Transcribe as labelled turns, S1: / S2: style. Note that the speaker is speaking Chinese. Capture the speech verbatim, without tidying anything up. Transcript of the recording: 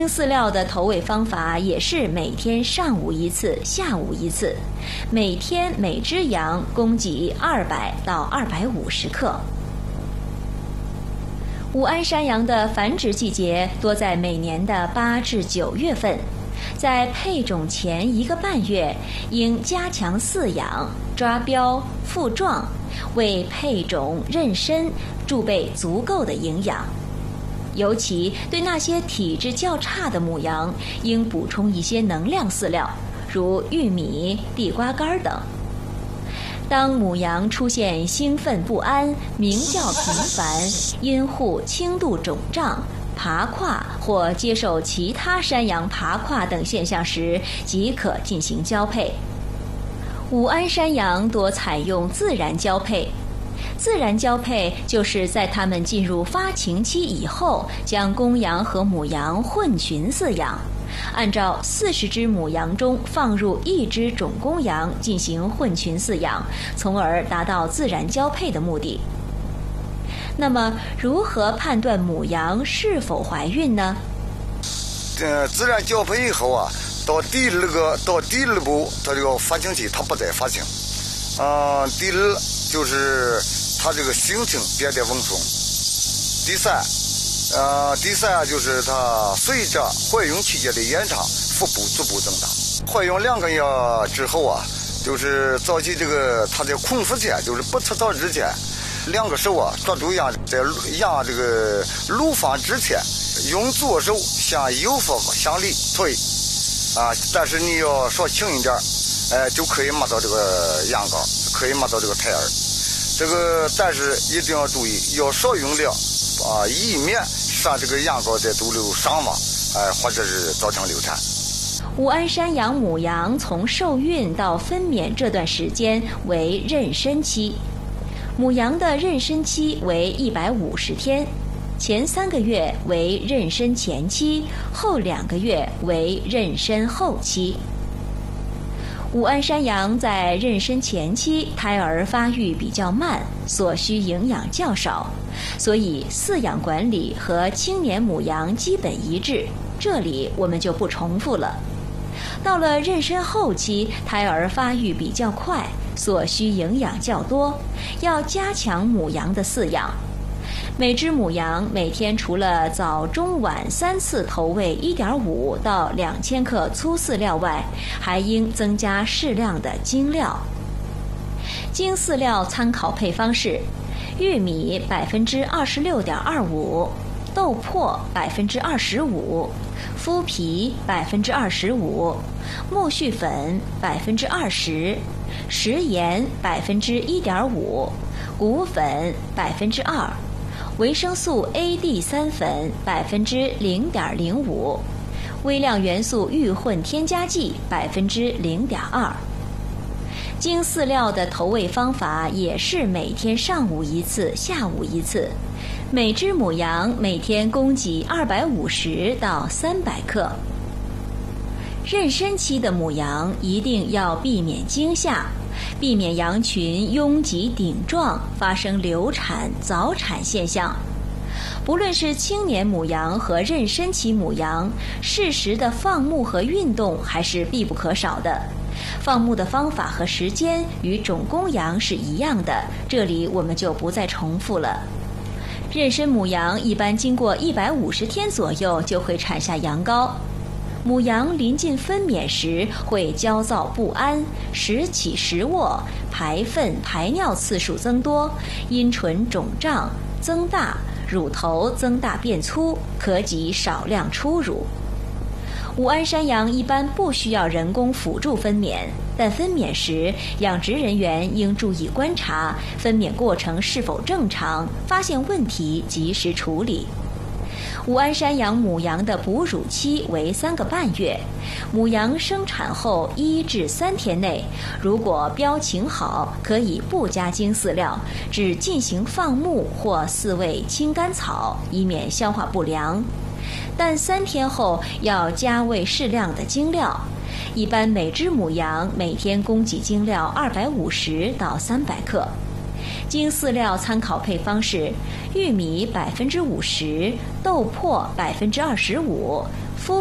S1: 饲料的投喂方法也是每天上午一次，下午一次，每天每只羊供给二百到二百五十克。武安山羊的繁殖季节多在每年的八至九月份，在配种前一个半月，应加强饲养、抓标、复壮，为配种妊娠贮备足够的营养。尤其对那些体质较差的母羊，应补充一些能量饲料，如玉米、地瓜干等。当母羊出现兴奋不安、鸣叫频繁、阴户轻度肿胀、爬胯或接受其他山羊爬胯等现象时，即可进行交配。武安山羊多采用自然交配。自然交配就是在它们进入发情期以后，将公羊和母羊混群饲养，按照四十只母羊中放入一只种公羊进行混群饲养，从而达到自然交配的目的。那么，如何判断母羊是否怀孕呢？
S2: 呃，自然交配以后啊，到第二个到第二步，它这个发情期它不再发情。啊、呃，第二就是它这个性情变得稳重。第三，呃，第三就是它随着怀孕期间的延长，腹部逐步增大。怀孕两个月之后啊，就是早期这个它在空腹前，就是不吃早之前，两个手啊抓住羊在羊这个乳房之前，用左手向右方向里推，啊，但是你要稍轻一点，哎，就可以摸到这个羊羔，可以摸到这个胎儿。这个但是一定要注意，要少用量啊，以免让这个羊羔在肚里伤亡，哎，或者是造成流产。
S1: 武安山羊母羊从受孕到分娩这段时间为妊娠期，母羊的妊娠期为一百五十天，前三个月为妊娠前期，后两个月为妊娠后期。武安山羊在妊娠前期胎儿发育比较慢，所需营养较少，所以饲养管理和青年母羊基本一致，这里我们就不重复了。到了妊娠后期，胎儿发育比较快，所需营养较多，要加强母羊的饲养。每只母羊每天除了早中晚三次投喂一点五到两千克粗饲料外，还应增加适量的精料。精饲料参考配方是：玉米百分之二十六点二五，豆粕百分之二十五，麸皮百分之二十五，苜蓿粉百分之二十，食盐百分之一点五，谷粉百分之二。维生素 A D 三粉百分之零点零五，微量元素遇混添加剂百分之零点二。精饲料的投喂方法也是每天上午一次，下午一次，每只母羊每天供给二百五十到三百克。妊娠期的母羊一定要避免惊吓，避免羊群拥挤顶撞，发生流产、早产现象。不论是青年母羊和妊娠期母羊，适时的放牧和运动还是必不可少的。放牧的方法和时间与种公羊是一样的，这里我们就不再重复了。妊娠母羊一般经过一百五十天左右就会产下羊羔。母羊临近分娩时会焦躁不安，时起时卧，排粪排尿次数增多，阴唇肿胀增大，乳头增大变粗，可给少量初乳。武安山羊一般不需要人工辅助分娩，但分娩时养殖人员应注意观察分娩过程是否正常，发现问题及时处理。武安山羊母羊的哺乳期为三个半月，母羊生产后一至三天内，如果标情好，可以不加精饲料，只进行放牧或饲喂青甘草，以免消化不良。但三天后要加喂适量的精料，一般每只母羊每天供给精料二百五十到三百克。精饲料参考配方是：玉米百分之五十，豆粕百分之二十五，